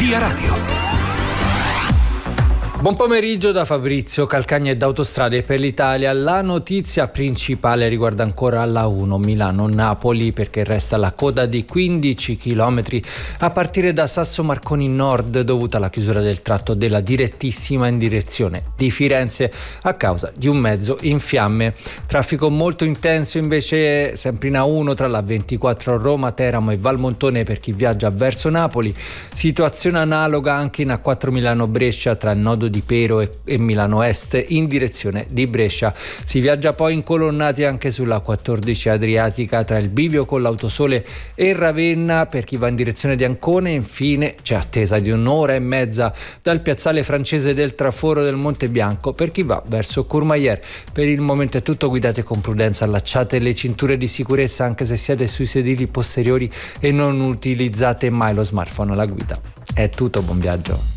Via Radio. Buon pomeriggio da Fabrizio Calcagna e da Autostrade per l'Italia. La notizia principale riguarda ancora la 1 Milano-Napoli, perché resta la coda di 15 km a partire da Sasso Marconi Nord, dovuta alla chiusura del tratto della direttissima in direzione di Firenze a causa di un mezzo in fiamme. Traffico molto intenso invece sempre in A1 tra la 24 Roma, Teramo e Valmontone per chi viaggia verso Napoli. Situazione analoga anche in A4 Milano-Brescia tra il nodo di Pero e Milano Est in direzione di Brescia. Si viaggia poi incolonnati anche sulla 14 Adriatica tra il bivio con l'Autosole e Ravenna per chi va in direzione di Ancona. E infine c'è attesa di un'ora e mezza dal piazzale francese del Traforo del Monte Bianco per chi va verso Courmayeur. Per il momento è tutto, guidate con prudenza, allacciate le cinture di sicurezza anche se siete sui sedili posteriori e non utilizzate mai lo smartphone alla guida. È tutto, buon viaggio.